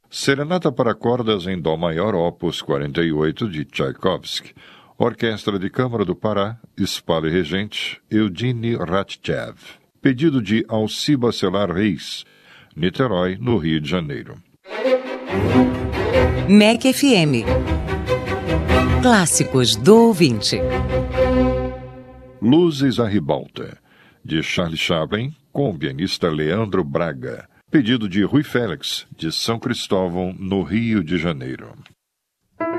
Serenata para cordas em Dó maior, opus 48, de Tchaikovsky. Orquestra de Câmara do Pará, Espalha Regente, Eudine Ratchev. Pedido de Alci Bacelar Reis, Niterói, no Rio de Janeiro. MEC FM. Clássicos do ouvinte. Luzes à Ribalta, de Charles Chaplin, com o pianista Leandro Braga. Pedido de Rui Félix, de São Cristóvão, no Rio de Janeiro.